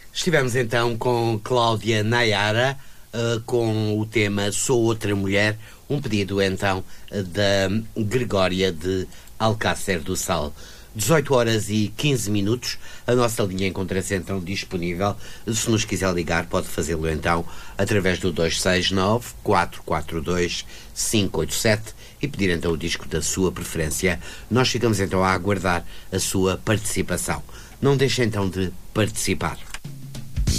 Estivemos então com Cláudia Nayara, com o tema Sou Outra Mulher, um pedido então da Gregória de Alcácer do Sal. 18 horas e 15 minutos, a nossa linha encontra-se então disponível. Se nos quiser ligar, pode fazê-lo então através do 269-442-587 e pedir então o disco da sua preferência. Nós ficamos então a aguardar a sua participação. Não deixe então de participar.